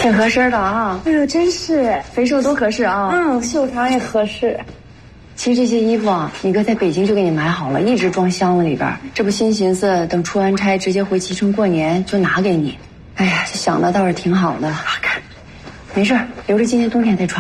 挺合身的啊！ 哎呦，真是肥瘦都合适啊！ 袖长也合适。 其实这些衣服啊，你哥在北京就给你买好了，一直装箱子里边。这不新寻思等出完差直接回脐橙过年就拿给你。哎呀，这想的倒是挺好的。没事，留着今年冬天再穿。